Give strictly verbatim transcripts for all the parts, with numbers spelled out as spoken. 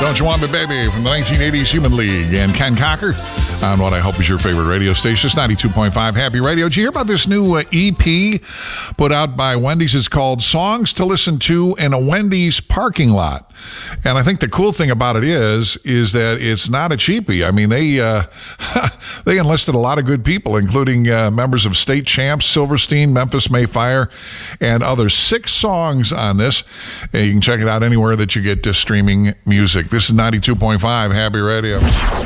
Don't You Want Me Baby from the nineteen eighties Human League and Ken Cocker on what I hope is your favorite radio station. It's ninety-two point five Happy Radio. Did you hear about this new uh, E P put out by Wendy's? It's called Songs to Listen to in a Wendy's Parking Lot. And I think the cool thing about it is, is that it's not a cheapie. I mean, they uh, they enlisted a lot of good people, including uh, members of State Champs, Silverstein, Memphis May Fire, and others. Six songs on this. Uh, you can check it out anywhere that you get uh, streaming music. This is ninety-two point five Happy Radio.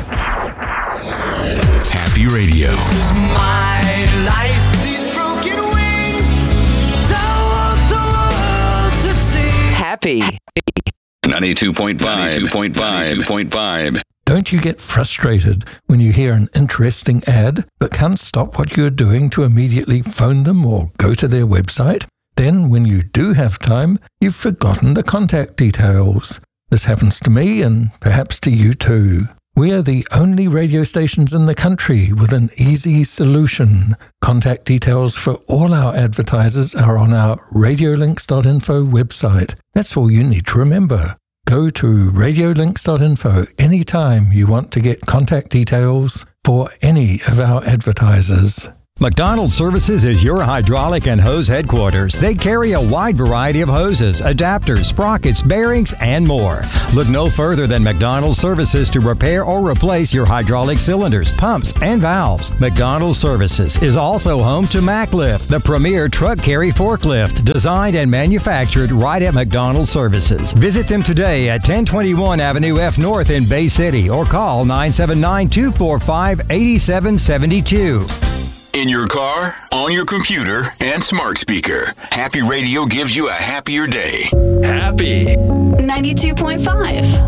Happy Radio. This is my life. These broken wings don't want the world to see. Happy. ninety-two point five, ninety-two point five, ninety-two point five. Don't you get frustrated when you hear an interesting ad but can't stop what you're doing to immediately phone them or go to their website? Then, when you do have time, you've forgotten the contact details. This happens to me and perhaps to you too. We are the only radio stations in the country with an easy solution. Contact details for all our advertisers are on our radiolinks dot info website. That's all you need to remember. Go to radiolinks dot info anytime you want to get contact details for any of our advertisers. McDonald Services is your hydraulic and hose headquarters. They carry a wide variety of hoses, adapters, sprockets, bearings, and more. Look no further than McDonald Services to repair or replace your hydraulic cylinders, pumps, and valves. McDonald Services is also home to MacLift, the premier truck carry forklift, designed and manufactured right at McDonald Services. Visit them today at ten twenty-one Avenue F North in Bay City or call nine seven nine, two four five, eight seven seven two. In your car, on your computer, and smart speaker, Happy Radio gives you a happier day. Happy ninety-two point five